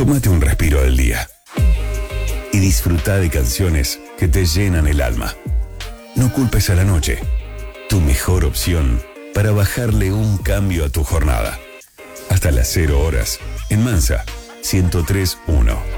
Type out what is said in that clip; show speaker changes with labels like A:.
A: Tómate un respiro del día y disfruta de canciones que te llenan el alma. No culpes a la noche, tu mejor opción para bajarle un cambio a tu jornada. Hasta las 0 horas, en Mansa 103.1.